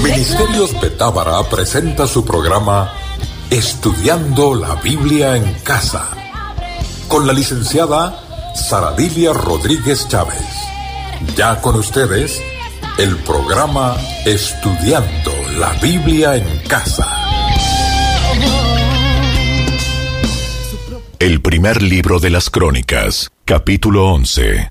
Ministerios Betábara presenta su programa Estudiando la Biblia en Casa, con la licenciada Saradilia Rodríguez Chávez. Ya con ustedes, el programa Estudiando la Biblia en Casa. El primer libro de las Crónicas, capítulo 11.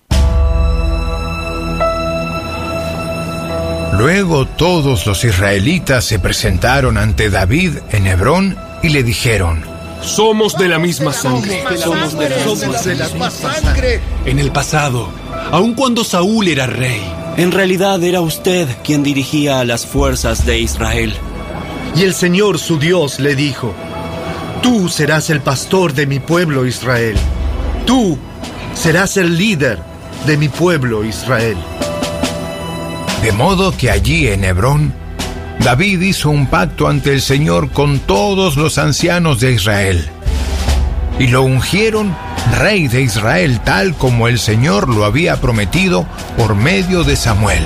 Luego todos los israelitas se presentaron ante David en Hebrón y le dijeron: somos de la misma sangre. Somos de la misma sangre. En el pasado, aun cuando Saúl era rey, en realidad era usted quien dirigía a las fuerzas de Israel. Y el Señor su Dios le dijo: tú serás el pastor de mi pueblo Israel. Tú serás el líder de mi pueblo Israel. De modo que allí en Hebrón, David hizo un pacto ante el Señor con todos los ancianos de Israel, y lo ungieron rey de Israel, tal como el Señor lo había prometido por medio de Samuel.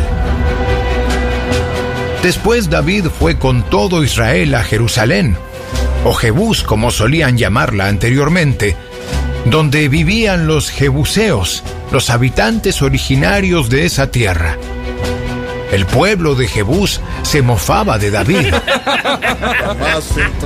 Después David fue con todo Israel a Jerusalén, o Jebús como solían llamarla anteriormente, donde vivían los jebuseos, los habitantes originarios de esa tierra. El pueblo de Jebús se mofaba de David. Jamás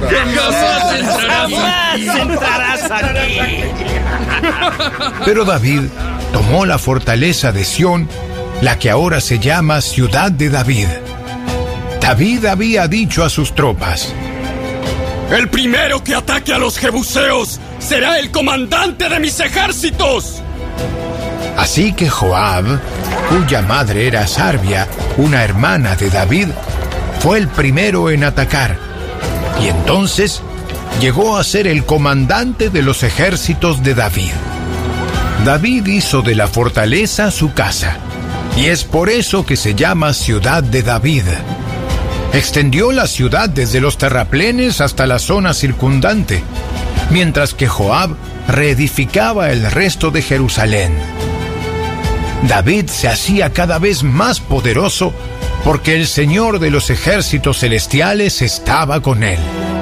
entrarás aquí. Pero David tomó la fortaleza de Sión, la que ahora se llama Ciudad de David. David había dicho a sus tropas: el primero que ataque a los jebuseos será el comandante de mis ejércitos. Así que Joab, cuya madre era Sarbia, una hermana de David, fue el primero en atacar, y entonces llegó a ser el comandante de los ejércitos de David. David hizo de la fortaleza su casa, y es por eso que se llama Ciudad de David. Extendió la ciudad desde los terraplenes hasta la zona circundante, mientras que Joab reedificaba el resto de Jerusalén. David se hacía cada vez más poderoso porque el Señor de los ejércitos celestiales estaba con él.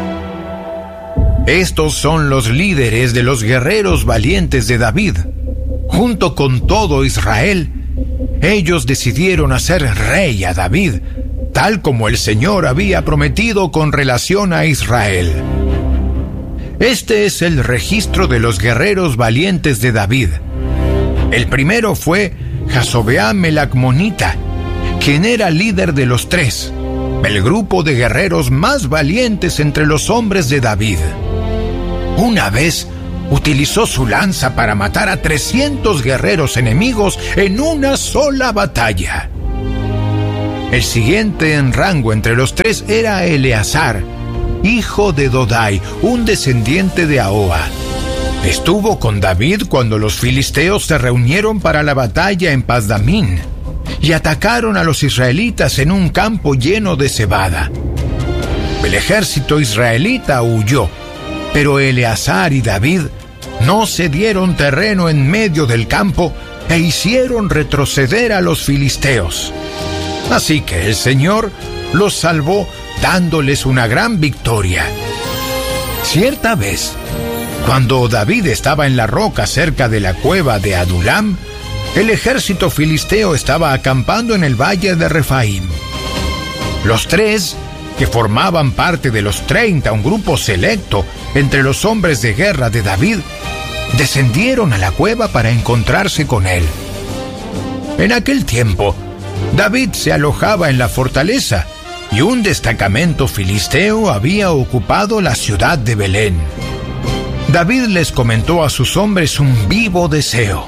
Estos son los líderes de los guerreros valientes de David. Junto con todo Israel, ellos decidieron hacer rey a David, tal como el Señor había prometido con relación a Israel. Este es el registro de los guerreros valientes de David. El primero fue Jasobeam el Acmonita, quien era líder de los tres, el grupo de guerreros más valientes entre los hombres de David. Una vez utilizó su lanza para matar a 300 guerreros enemigos en una sola batalla. El siguiente en rango entre los tres era Eleazar, hijo de Dodai, un descendiente de Ahoa. Estuvo con David cuando los filisteos se reunieron para la batalla en Pasdamín y atacaron a los israelitas en un campo lleno de cebada. El ejército israelita huyó, pero Eleazar y David no cedieron terreno en medio del campo e hicieron retroceder a los filisteos. Así que el Señor los salvó dándoles una gran victoria. Cierta vez, cuando David estaba en la roca cerca de la cueva de Adulam, el ejército filisteo estaba acampando en el valle de Refaim. Los tres, que formaban parte de los 30, un grupo selecto entre los hombres de guerra de David, descendieron a la cueva para encontrarse con él. En aquel tiempo, David se alojaba en la fortaleza y un destacamento filisteo había ocupado la ciudad de Belén. David les comentó a sus hombres un vivo deseo.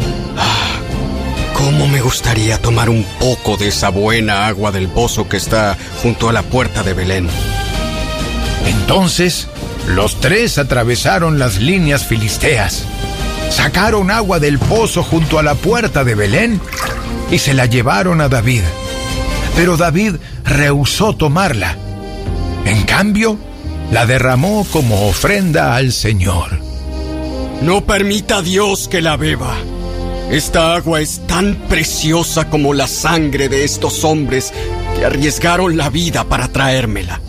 ¿Cómo me gustaría tomar un poco de esa buena agua del pozo que está junto a la puerta de Belén? Entonces, los tres atravesaron las líneas filisteas, sacaron agua del pozo junto a la puerta de Belén y se la llevaron a David. Pero David rehusó tomarla. En cambio, la derramó como ofrenda al Señor. No permita a Dios que la beba. Esta agua es tan preciosa como la sangre de estos hombres que arriesgaron la vida para traérmela.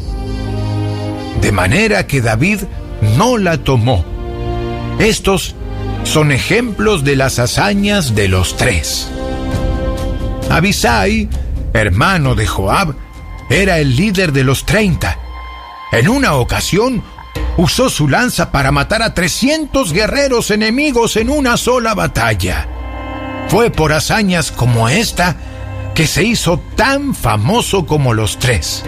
De manera que David no la tomó. Estos son ejemplos de las hazañas de los tres. Abisai, hermano de Joab, era el líder de los 30. En una ocasión, usó su lanza para matar a 300 guerreros enemigos en una sola batalla. Fue por hazañas como esta que se hizo tan famoso como los tres.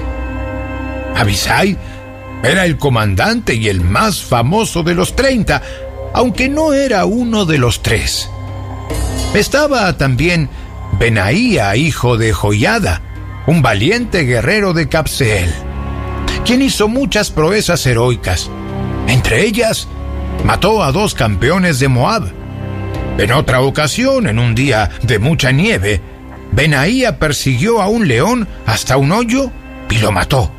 Abisai era el comandante y el más famoso de los 30, aunque no era uno de los tres. Estaba también Benaía, hijo de Joiada, un valiente guerrero de Cabseel, quien hizo muchas proezas heroicas. Entre ellas, mató a 2 campeones de Moab. En otra ocasión, en un día de mucha nieve, Benaía persiguió a un león hasta un hoyo y lo mató.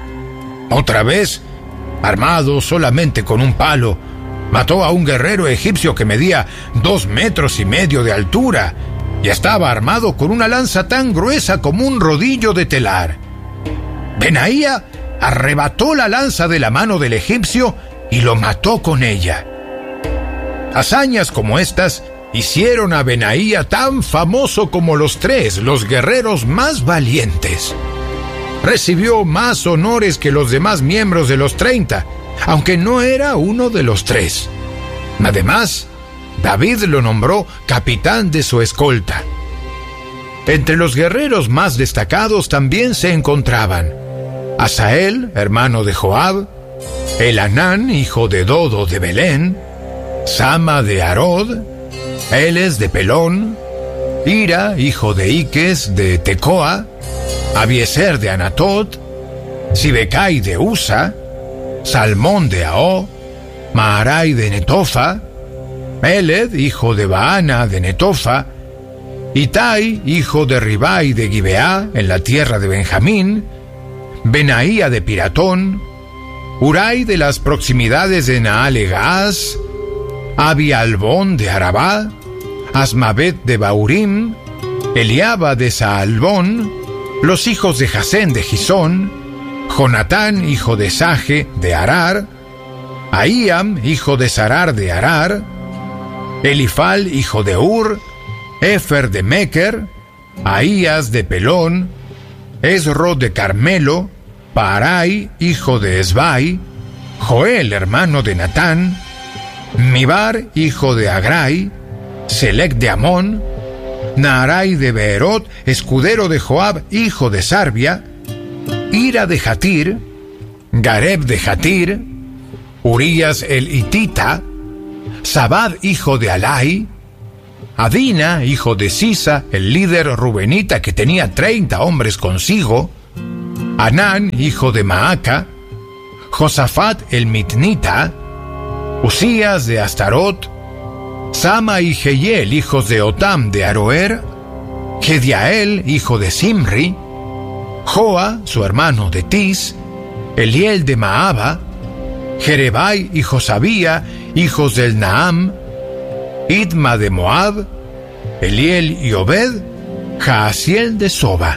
Otra vez, armado solamente con un palo, mató a un guerrero egipcio que medía 2,5 metros de altura y estaba armado con una lanza tan gruesa como un rodillo de telar. Benaía arrebató la lanza de la mano del egipcio y lo mató con ella. Hazañas como estas hicieron a Benaía tan famoso como los tres, los guerreros más valientes. Recibió más honores que los demás miembros de los 30, aunque no era uno de los tres. Además, David lo nombró capitán de su escolta. Entre los guerreros más destacados también se encontraban Asael, hermano de Joab, Elhanán, hijo de Dodo de Belén, Sama de Arod, Eles de Pelón, Ira, hijo de Iques de Tecoa, Abiezer de Anatot, Sibecai de Usa, Salmón de Aó, Maharai de Netofa, Meled, hijo de Baana de Netofa, Itai, hijo de Ribai de Gibeá, en la tierra de Benjamín, Benaía de Piratón, Urai de las proximidades de Naale-Gaaz, Abi-Albón de Arabá, Asmabet de Baurim, Eliaba de Saalbón, los hijos de Jasén de Gisón, Jonatán, hijo de Saje de Arar, Ahíam, hijo de Sarar de Arar, Elifal, hijo de Ur, Efer de Meker, Ahías de Pelón, Esro de Carmelo, Paarai, hijo de Esbai, Joel, hermano de Natán, Mibar, hijo de Agrai, Selec de Amón, Naarai de Beerot, escudero de Joab, hijo de Sarbia, Ira de Jatir, Gareb de Jatir, Urías el Hitita, Zabad, hijo de Alai, Adina, hijo de Sisa, el líder rubenita que tenía 30 hombres consigo, Anán, hijo de Maaca, Josafat el Mitnita, Usías de Astarot, Sama y Jehiel, hijos de Otam de Aroer, Gediael, hijo de Simri, Joa, su hermano de Tis, Eliel de Maaba, Jerebai y Josabía, hijos del Naam, Idma de Moab, Eliel y Obed, Jaasiel de Soba.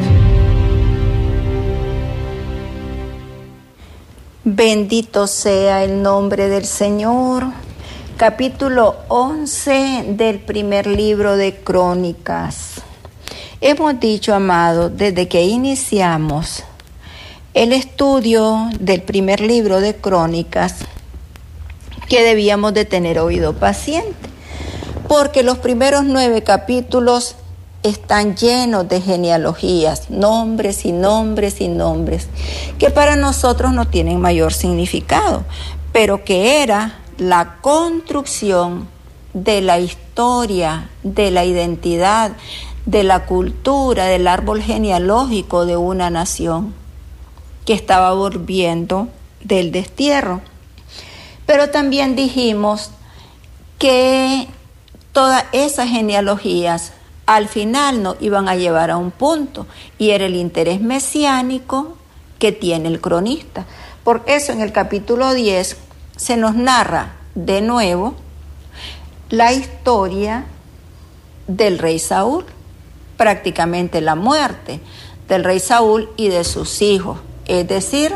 Bendito sea el nombre del Señor. Capítulo 11 del primer libro de Crónicas. Hemos dicho, amado, desde que iniciamos el estudio del primer libro de Crónicas, que debíamos de tener oído paciente, porque los primeros 9 capítulos están llenos de genealogías, nombres y nombres y nombres, que para nosotros no tienen mayor significado, pero que era la construcción de la historia, de la identidad, de la cultura, del árbol genealógico de una nación que estaba volviendo del destierro. Pero también dijimos que todas esas genealogías al final nos iban a llevar a un punto, y era el interés mesiánico que tiene el cronista. Por eso en el capítulo 10 se nos narra de nuevo la historia del rey Saúl, prácticamente la muerte del rey Saúl y de sus hijos, es decir,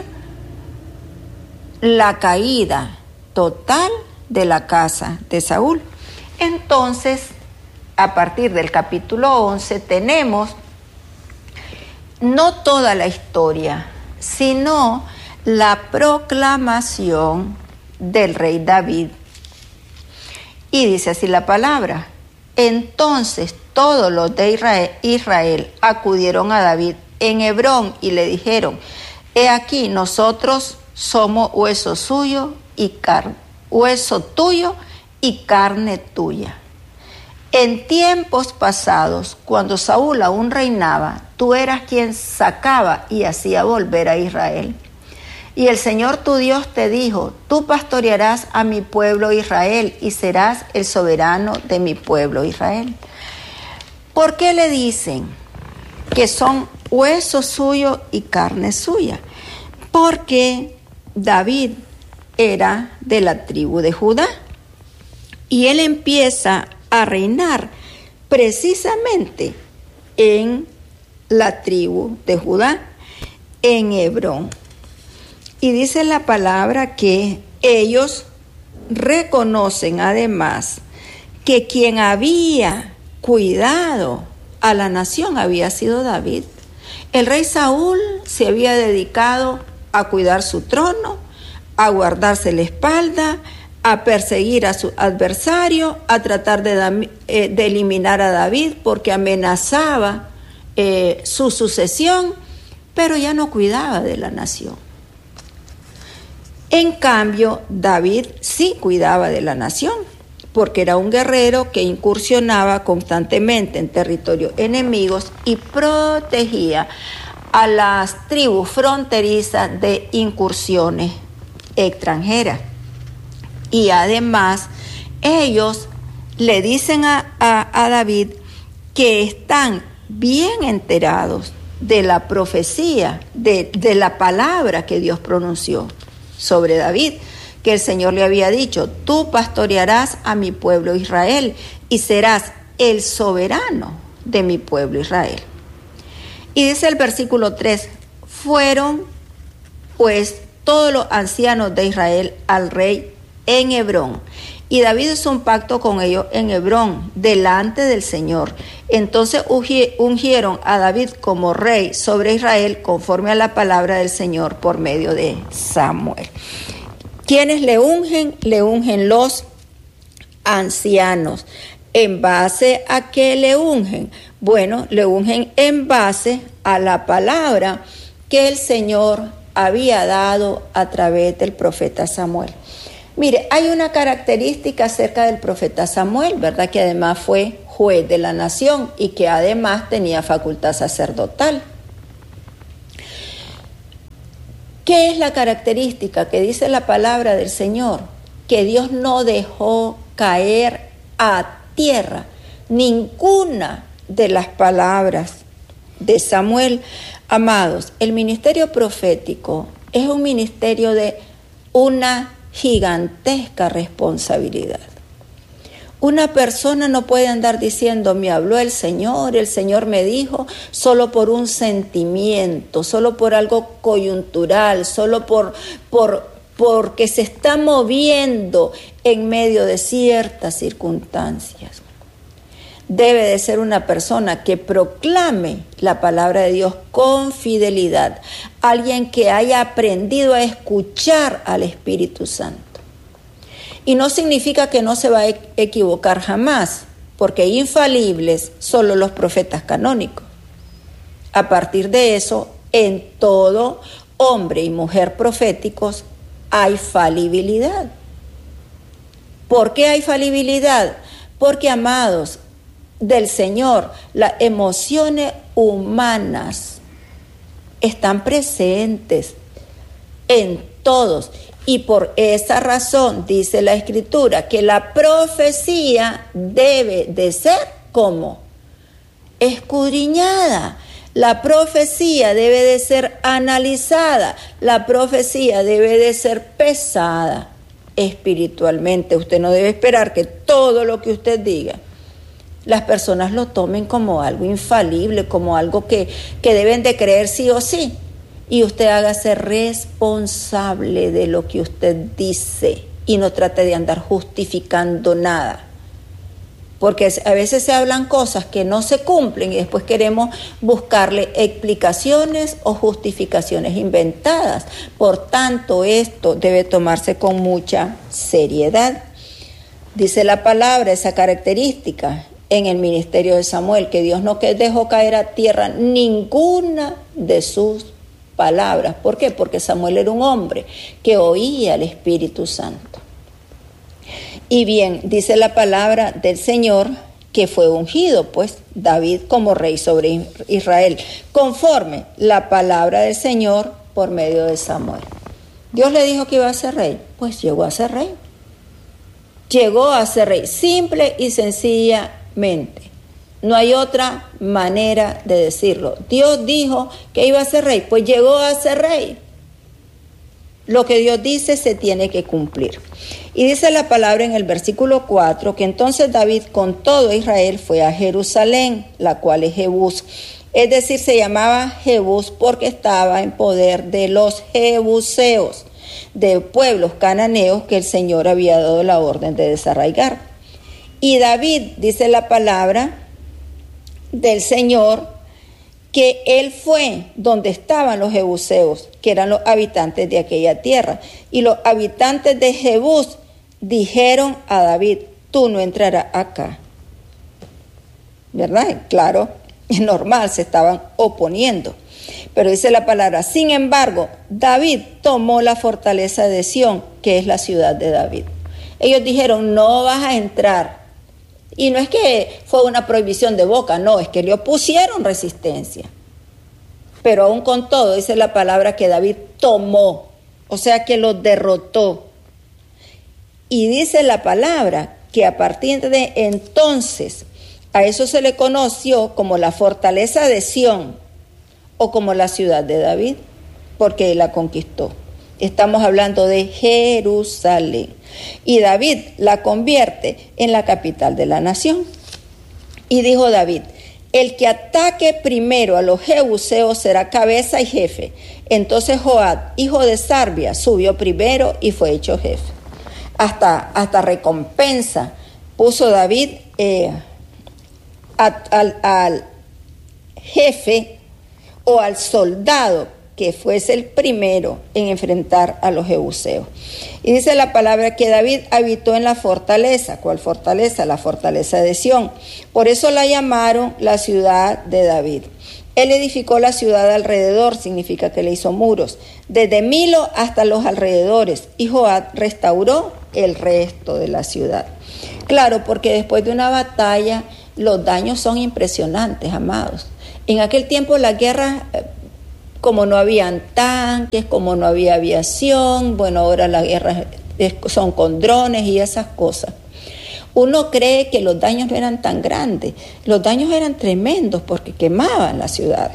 la caída total de la casa de Saúl. Entonces, a partir del capítulo 11 tenemos no toda la historia, sino la proclamación del rey David. Y dice así la palabra: entonces todos los de Israel acudieron a David en Hebrón y le dijeron: he aquí, nosotros somos hueso suyo y carne, hueso tuyo y carne tuya. En tiempos pasados, cuando Saúl aún reinaba, tú eras quien sacaba y hacía volver a Israel. Y el Señor tu Dios te dijo: tú pastorearás a mi pueblo Israel y serás el soberano de mi pueblo Israel. ¿Por qué le dicen que son hueso suyo y carne suya? Porque David era de la tribu de Judá y él empieza a reinar precisamente en la tribu de Judá, en Hebrón. Y dice la palabra que ellos reconocen además que quien había cuidado a la nación había sido David. El rey Saúl se había dedicado a cuidar su trono, a guardarse la espalda, a perseguir a su adversario, a tratar de eliminar a David porque amenazaba su sucesión, pero ya no cuidaba de la nación. En cambio, David sí cuidaba de la nación, porque era un guerrero que incursionaba constantemente en territorios enemigos y protegía a las tribus fronterizas de incursiones extranjeras. Y además, ellos le dicen a David que están bien enterados de la profecía, de la palabra que Dios pronunció sobre David, que el Señor le había dicho: tú pastorearás a mi pueblo Israel y serás el soberano de mi pueblo Israel. Y dice el versículo 3: fueron pues todos los ancianos de Israel al rey en Hebrón, y David hizo un pacto con ellos en Hebrón delante del Señor. Entonces ungieron a David como rey sobre Israel conforme a la palabra del Señor por medio de Samuel. ¿Quiénes le ungen? Le ungen los ancianos. ¿En base a qué le ungen? Bueno, le ungen en base a la palabra que el Señor había dado a través del profeta Samuel. Mire, hay una característica acerca del profeta Samuel, ¿verdad? Que además fue juez de la nación y que además tenía facultad sacerdotal. ¿Qué es la característica que dice la palabra del Señor? Que Dios no dejó caer a tierra ninguna de las palabras de Samuel. Amados, el ministerio profético es un ministerio de una gigantesca responsabilidad. Una persona no puede andar diciendo: me habló el Señor me dijo, solo por un sentimiento, solo por algo coyuntural, solo porque se está moviendo en medio de ciertas circunstancias. Debe de ser una persona que proclame la palabra de Dios con fidelidad, alguien que haya aprendido a escuchar al Espíritu Santo. Y no significa que no se va a equivocar jamás, porque infalibles solo los profetas canónicos. A partir de eso, en todo hombre y mujer proféticos hay falibilidad. ¿Por qué hay falibilidad? Porque, amados del Señor, las emociones humanas están presentes en todos. Y por esa razón dice la Escritura que la profecía debe de ser como escudriñada. La profecía debe de ser analizada. La profecía debe de ser pesada espiritualmente. Usted no debe esperar que todo lo que usted diga las personas lo tomen como algo infalible, como algo que deben de creer sí o sí. Y usted hágase responsable de lo que usted dice y no trate de andar justificando nada. Porque a veces se hablan cosas que no se cumplen y después queremos buscarle explicaciones o justificaciones inventadas. Por tanto, esto debe tomarse con mucha seriedad. Dice la palabra, esa característica en el ministerio de Samuel, que Dios no dejó caer a tierra ninguna de sus palabras. ¿Por qué? Porque Samuel era un hombre que oía al Espíritu Santo. Y bien, dice la palabra del Señor que fue ungido, pues, David como rey sobre Israel, conforme la palabra del Señor por medio de Samuel. Dios le dijo que iba a ser rey, pues llegó a ser rey. Llegó a ser rey, simple y sencillamente. No hay otra manera de decirlo. Dios dijo que iba a ser rey, pues llegó a ser rey. Lo que Dios dice se tiene que cumplir. Y dice la palabra en el versículo 4 que entonces David con todo Israel fue a Jerusalén, la cual es Jebús. Es decir, se llamaba Jebús porque estaba en poder de los jebuseos, de pueblos cananeos que el Señor había dado la orden de desarraigar. Y David, dice la palabra del Señor, que él fue donde estaban los jebuseos, que eran los habitantes de aquella tierra. Y los habitantes de Jebús dijeron a David, tú no entrarás acá. ¿Verdad? Claro, es normal, se estaban oponiendo. Pero dice la palabra, sin embargo, David tomó la fortaleza de Sión, que es la ciudad de David. Ellos dijeron, no vas a entrar. Y no es que fue una prohibición de boca, no, es que le opusieron resistencia. Pero aún con todo, dice la palabra que David tomó, o sea que lo derrotó. Y dice la palabra que a partir de entonces, a eso se le conoció como la fortaleza de Sión, o como la ciudad de David, porque él la conquistó. Estamos hablando de Jerusalén. Y David la convierte en la capital de la nación. Y dijo David, el que ataque primero a los jebuseos será cabeza y jefe. Entonces Joab, hijo de Sarbia, subió primero y fue hecho jefe. Hasta recompensa puso David al jefe o al soldado que fuese el primero en enfrentar a los jebuseos. Y dice la palabra que David habitó en la fortaleza. ¿Cuál fortaleza? La fortaleza de Sión. Por eso la llamaron la ciudad de David. Él edificó la ciudad alrededor, significa que le hizo muros, desde Milo hasta los alrededores, y Joab restauró el resto de la ciudad. Claro, porque después de una batalla los daños son impresionantes, amados. En aquel tiempo la guerra, como no habían tanques, como no había aviación, bueno, ahora las guerras son con drones y esas cosas. Uno cree que los daños no eran tan grandes, los daños eran tremendos porque quemaban las ciudades.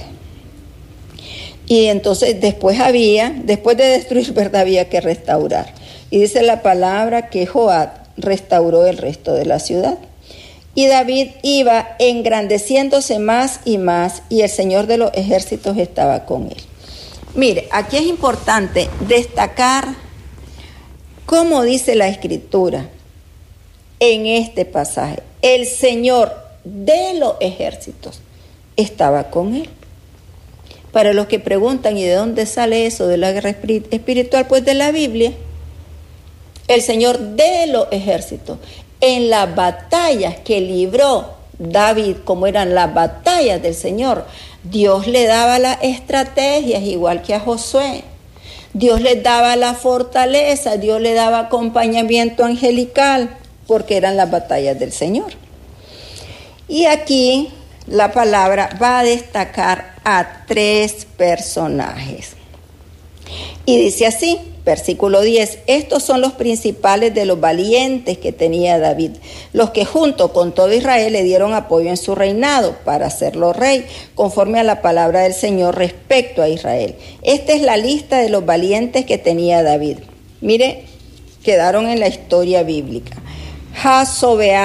Y entonces después de destruir, ¿verdad?, había que restaurar. Y dice la palabra que Joab restauró el resto de la ciudad. Y David iba engrandeciéndose más y más, y el Señor de los ejércitos estaba con él. Mire, aquí es importante destacar cómo dice la Escritura en este pasaje. El Señor de los ejércitos estaba con él. Para los que preguntan, ¿y de dónde sale eso de la guerra espiritual? Pues de la Biblia. El Señor de los ejércitos. En las batallas que libró David, como eran las batallas del Señor, Dios le daba las estrategias, igual que a Josué. Dios le daba la fortaleza, Dios le daba acompañamiento angelical, porque eran las batallas del Señor. Y aquí la palabra va a destacar a 3 personajes. Y dice así, versículo 10, estos son los principales de los valientes que tenía David, los que junto con todo Israel le dieron apoyo en su reinado para hacerlo rey, conforme a la palabra del Señor respecto a Israel. Esta es la lista de los valientes que tenía David. Mire, quedaron en la historia bíblica. Jasobeán,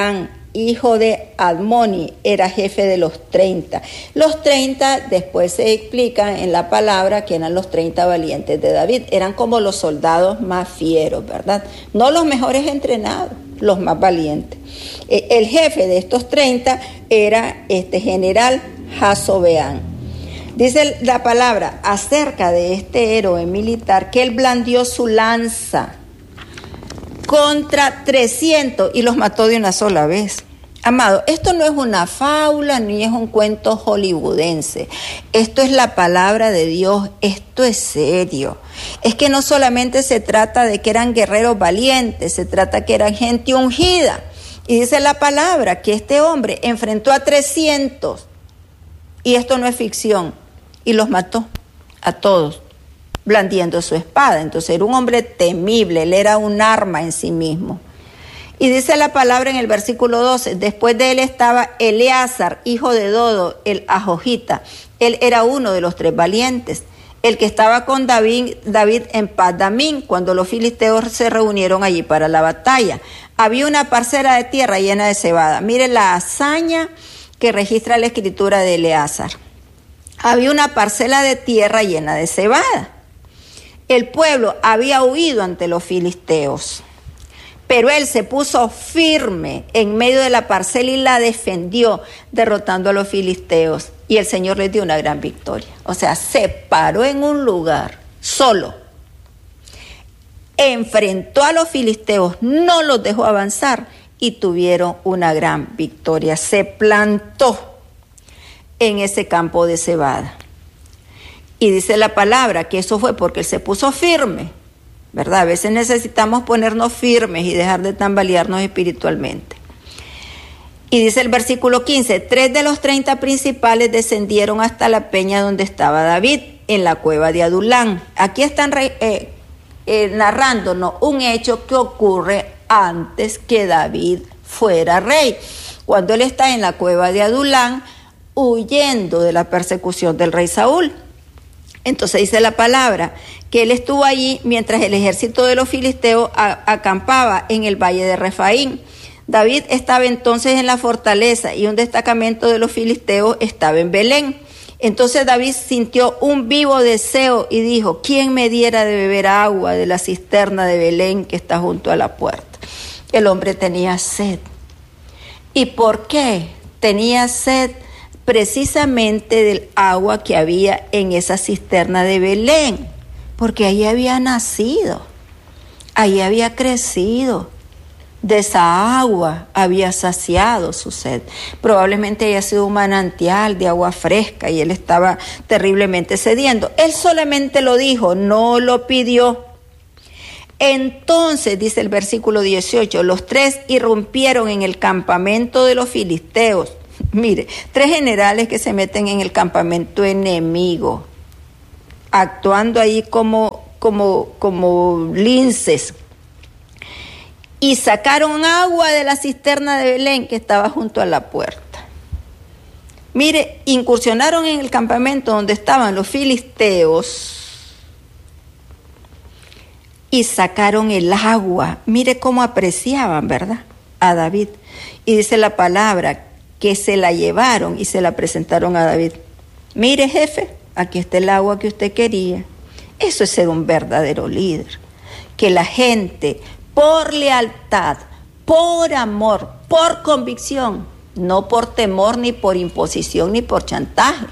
hijo de Admoni, era jefe de los 30. Los 30 después se explica en la palabra que eran los 30 valientes de David. Eran como los soldados más fieros, ¿verdad? No los mejores entrenados, los más valientes. El jefe de estos 30 era este general Jazobeán. Dice la palabra acerca de este héroe militar que él blandió su lanza contra 300 y los mató de una sola vez. Amado, esto no es una fábula ni es un cuento hollywoodense. Esto es la palabra de Dios, esto es serio. Es que no solamente se trata de que eran guerreros valientes, se trata que eran gente ungida. Y dice la palabra que este hombre enfrentó a 300 y esto no es ficción y los mató a todos blandiendo su espada. Entonces era un hombre temible, él era un arma en sí mismo. Y dice la palabra en el versículo 12, después de él estaba Eleazar, hijo de Dodo, el Ajojita. Él era uno de los 3 valientes, el que estaba con David en Paz-damín, cuando los filisteos se reunieron allí para la batalla. Había una parcela de tierra llena de cebada. Mire la hazaña que registra la escritura de Eleazar. Había una parcela de tierra llena de cebada. El pueblo había huido ante los filisteos, pero él se puso firme en medio de la parcela y la defendió, derrotando a los filisteos. Y el Señor les dio una gran victoria. O sea, se paró en un lugar solo, enfrentó a los filisteos, no los dejó avanzar y tuvieron una gran victoria. Se plantó en ese campo de cebada. Y dice la palabra que eso fue porque él se puso firme, ¿verdad? A veces necesitamos ponernos firmes y dejar de tambalearnos espiritualmente. Y dice el versículo 15, 3 de los 30 principales descendieron hasta la peña donde estaba David, en la cueva de Adulán. Aquí están narrándonos un hecho que ocurre antes que David fuera rey, cuando él está en la cueva de Adulán huyendo de la persecución del rey Saúl. Entonces dice la palabra que él estuvo allí mientras el ejército de los filisteos acampaba en el valle de Refaín. David estaba entonces en la fortaleza y un destacamento de los filisteos estaba en Belén. Entonces David sintió un vivo deseo y dijo, ¿quién me diera de beber agua de la cisterna de Belén que está junto a la puerta? El hombre tenía sed. ¿Y por qué tenía sed? Precisamente del agua que había en esa cisterna de Belén, porque ahí había nacido, ahí había crecido, de esa agua había saciado su sed. Probablemente haya sido un manantial de agua fresca y él estaba terriblemente sediento. Él solamente lo dijo, no lo pidió. Entonces, dice el versículo 18, los 3 irrumpieron en el campamento de los filisteos. Mire, 3 generales que se meten en el campamento enemigo, actuando ahí como linces, y sacaron agua de la cisterna de Belén que estaba junto a la puerta. Mire, incursionaron en el campamento donde estaban los filisteos y sacaron el agua. Mire cómo apreciaban, ¿verdad?, a David. Y dice la palabra que se la llevaron y se la presentaron a David. Mire, jefe, aquí está el agua que usted quería. Eso es ser un verdadero líder. Que la gente, por lealtad, por amor, por convicción, no por temor, ni por imposición, ni por chantaje,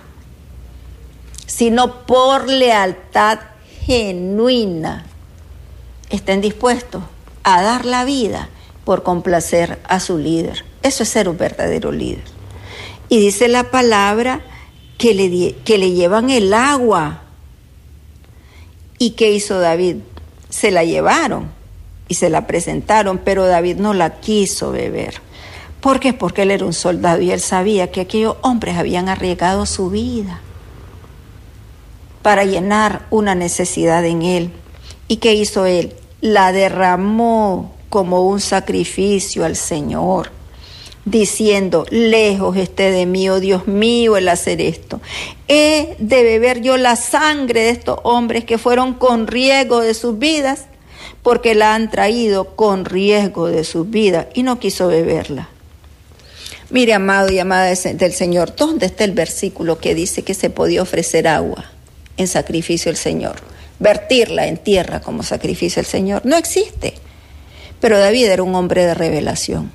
sino por lealtad genuina, estén dispuestos a dar la vida por complacer a su líder. Eso es ser un verdadero líder. Y dice la palabra que le llevan el agua. ¿Y qué hizo David? Se la llevaron y se la presentaron, pero David no la quiso beber. ¿Por qué? Porque él era un soldado y él sabía que aquellos hombres habían arriesgado su vida para llenar una necesidad en él. ¿Y qué hizo él? La derramó como un sacrificio al Señor, diciendo, lejos esté de mí, oh Dios mío, el hacer esto. He de beber yo la sangre de estos hombres que fueron con riesgo de sus vidas, porque la han traído con riesgo de sus vidas, y no quiso beberla. Mire, amado y amada del Señor, ¿dónde está el versículo que dice que se podía ofrecer agua en sacrificio al Señor? Vertirla en tierra como sacrificio al Señor. No existe. Pero David era un hombre de revelación.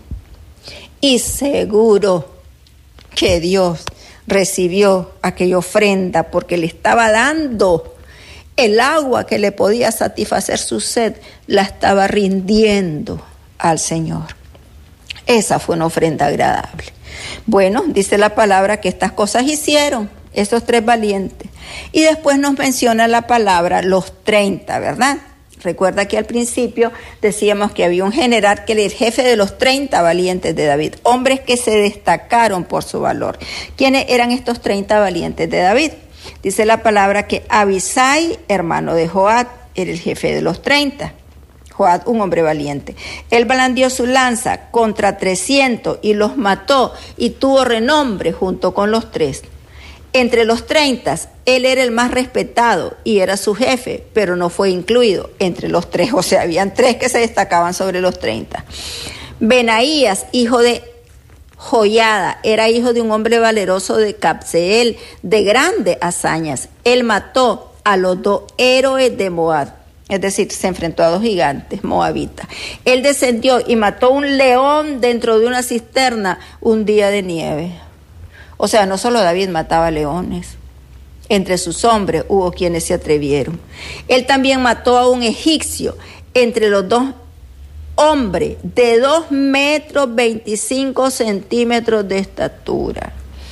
Y seguro que Dios recibió aquella ofrenda porque le estaba dando el agua que le podía satisfacer su sed, la estaba rindiendo al Señor. Esa fue una ofrenda agradable. Bueno, dice la palabra que estas cosas hicieron esos 3 valientes. Y después nos menciona la palabra los 30, ¿verdad? Recuerda que al principio decíamos que había un general que era el jefe de los 30 valientes de David, hombres que se destacaron por su valor. ¿Quiénes eran estos 30 valientes de David? Dice la palabra que Abisai, hermano de Joab, era el jefe de los 30. Joab, un hombre valiente. Él blandió su lanza contra 300 y los mató y tuvo renombre junto con los 3. Entre los 30, él era el más respetado y era su jefe, pero no fue incluido entre los 3. O sea, habían 3 que se destacaban sobre los 30. Benaías, hijo de Joiada, era hijo de un hombre valeroso de Cabseel, de grandes hazañas. Él mató a los 2 héroes de Moab. Es decir, se enfrentó a 2 gigantes moabitas. Él descendió y mató un león dentro de una cisterna un día de nieve. O sea, no solo David mataba leones. Entre sus hombres hubo quienes se atrevieron. Él también mató a un egipcio entre los 2 hombres de 2 metros 25 centímetros de estatura.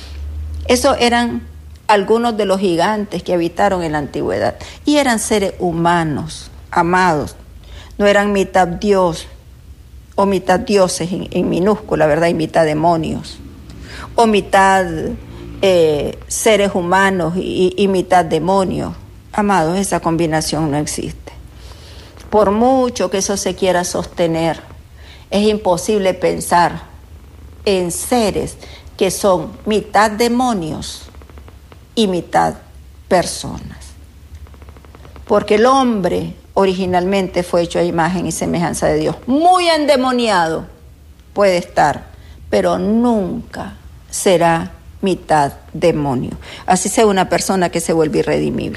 Esos eran algunos de los gigantes que habitaron en la antigüedad. Y eran seres humanos, amados. No eran mitad Dios o mitad dioses en minúscula, ¿verdad? Y mitad demonios. O mitad seres humanos y mitad demonios. Amados, esa combinación no existe. Por mucho que eso se quiera sostener, es imposible pensar en seres que son mitad demonios y mitad personas. Porque el hombre originalmente fue hecho a imagen y semejanza de Dios. Muy endemoniado puede estar, pero nunca será mitad demonio. Así sea una persona que se vuelve irredimible.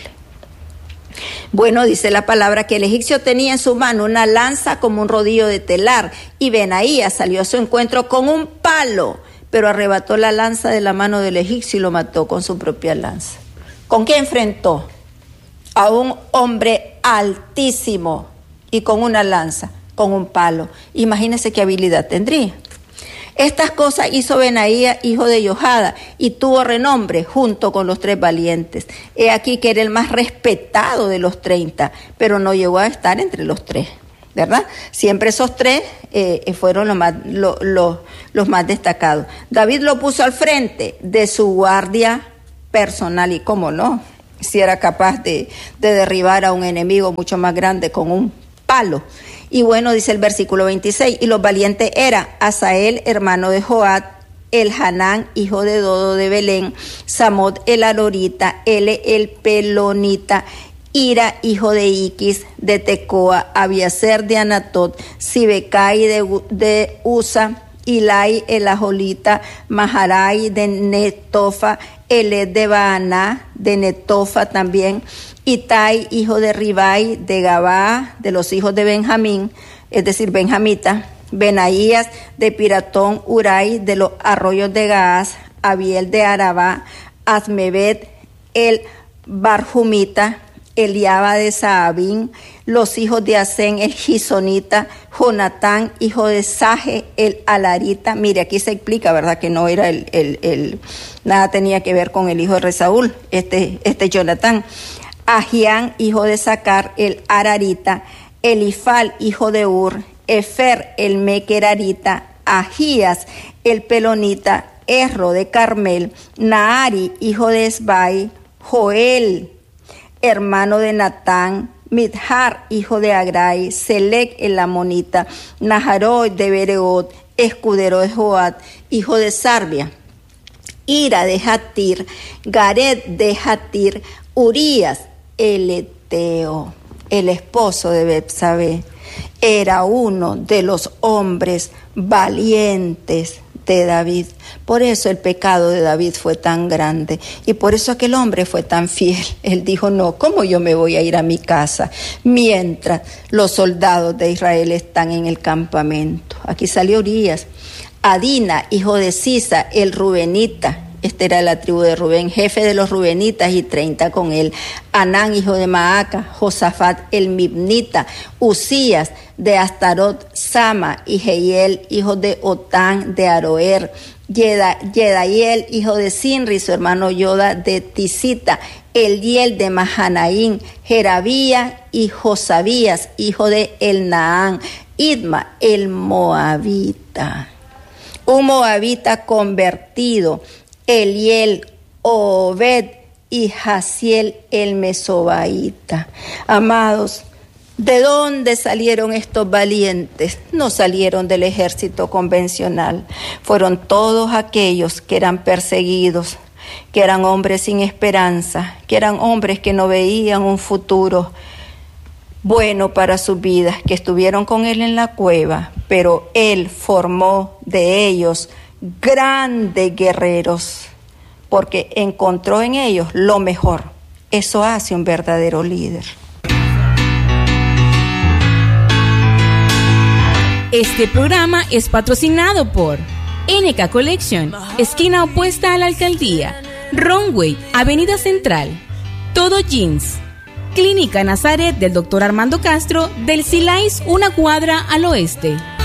Bueno, dice la palabra que el egipcio tenía en su mano una lanza como un rodillo de telar, y Benaías salió a su encuentro con un palo, pero arrebató la lanza de la mano del egipcio y lo mató con su propia lanza. ¿Con qué enfrentó? A un hombre altísimo y con una lanza, con un palo. Imagínense qué habilidad tendría. Estas cosas hizo Benaías, hijo de Joiada, y tuvo renombre junto con los 3 valientes. He aquí que era el más respetado de los 30, pero no llegó a estar entre los 3, ¿verdad? Siempre esos 3 fueron los más destacados. David lo puso al frente de su guardia personal, y cómo no, si era capaz de derribar a un enemigo mucho más grande con un palo. Y bueno, dice el versículo 26, y los valientes eran Asael, hermano de Joab, Elhanán, hijo de Dodo de Belén, Samot el Alorita, Ele el Pelonita, Ira, hijo de Iquis, de Tecoa, Abiaser de Anatot, Sibecai de Usa, Ilai el Ajolita, Maharai de Netofa, Eled de Baaná, de Netofa también, Itai, hijo de Ribai, de Gabá, de los hijos de Benjamín, es decir, benjamita, Benaías, de Piratón, Urai, de los arroyos de Gaaz, Abiel de Arabá, Asmebet, el Barjumita, Eliaba de Saabín, los hijos de Asén, el Gisonita, Jonatán, hijo de Saje, el Alarita. Mire, aquí se explica, ¿verdad?, que no era nada tenía que ver con el hijo de Resaúl, este Jonatán. Ahián, hijo de Sacar, el Ararita, Elifal, hijo de Ur, Efer, el Mequerarita, Ahías, el Pelonita, Erro de Carmel, Naari, hijo de Esbai, Joel, hermano de Natán, Midjar, hijo de Agrai, Selec, el Amonita, Naharoi de Bereot, escudero de Joab, hijo de Sarbia, Ira de Jatir, Gared de Jatir, Urías, el Eteo, el esposo de Betsabé, era uno de los hombres valientes de David. Por eso el pecado de David fue tan grande y por eso aquel hombre fue tan fiel. Él dijo, no, ¿cómo yo me voy a ir a mi casa mientras los soldados de Israel están en el campamento? Aquí salió Urías. Adina, hijo de Sisa, el rubenita. Esta era la tribu de Rubén, jefe de los rubenitas, y 30 con él. Anán, hijo de Maaca, Josafat, el mibnita, Usías, de Astarot, Sama, y Jehiel, hijo de Otán, de Aroer, Yedaiel, hijo de Sinri, su hermano Yoda, de Tisita, Eliel, de Mahanaín, Jerabía, y Josabías, hijo de Elnaán, Idma, el moabita. Un moabita convertido, Eliel, Obed y Jaziel el mesobaíta. Amados, ¿de dónde salieron estos valientes? No salieron del ejército convencional. Fueron todos aquellos que eran perseguidos, que eran hombres sin esperanza, que eran hombres que no veían un futuro bueno para sus vidas, que estuvieron con él en la cueva, pero él formó de ellos grandes guerreros, porque encontró en ellos lo mejor. Eso hace un verdadero líder. Este programa es patrocinado por NK Collection, esquina opuesta a la alcaldía, Runway, Avenida Central, Todo Jeans, Clínica Nazaret del Dr. Armando Castro, del Silais, una cuadra al oeste.